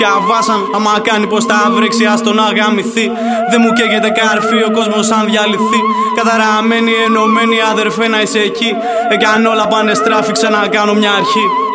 Διαβάσαν, άμα κάνει πως τα βρέξει, ας τον αγαμηθεί. Δεν μου καίγεται καρφί, ο κόσμος αν διαλυθεί. Καταραμένοι, ενωμένοι, αδερφέ να είσαι εκεί. Κι αν όλα πάνε στράφη, ξανακάνω μια αρχή.